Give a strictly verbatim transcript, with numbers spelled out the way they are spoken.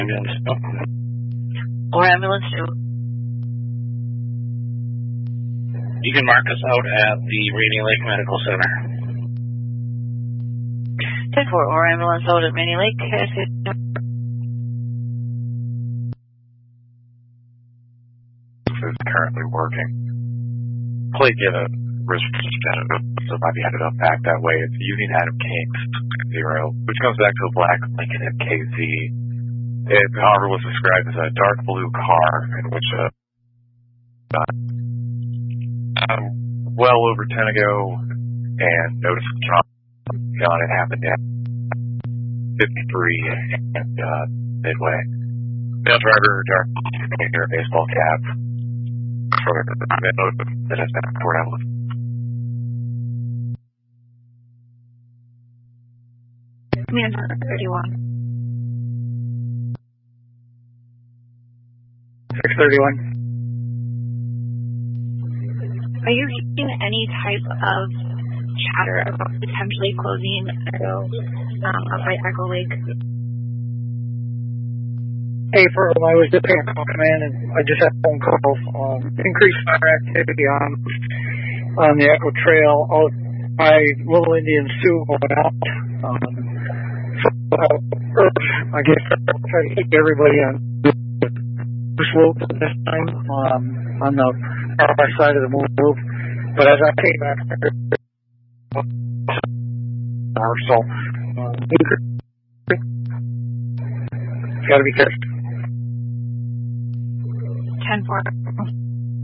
Or ambulance two. You can mark us out at the Rainy Lake Medical Center. ten four, or ambulance out at Rainy Lake. Is currently working. Please give a representative, so it might be headed up back that way. It's Union Adam King zero, which comes back to a black Lincoln M K Z. It, however, was described as a dark blue car in which a uh, um, well over ten ago, and noticed John, John it happened at fifty-three and uh, Midway. Male driver, dark hair, baseball cap. That has been poured out with. Command thirty-one. six thirty-one. Are you hearing any type of chatter about potentially closing um, up by Echo Lake? Hey, Pearl, I was just paying a call command, and I just had a phone call. Um, increased fire activity on on the Echo Trail out by Little Indian Sioux going out. Um, so, uh, I guess I'll try to keep everybody on the slope this time um, on the far side of the move. But as I came back, so uh, got to be careful. ten four.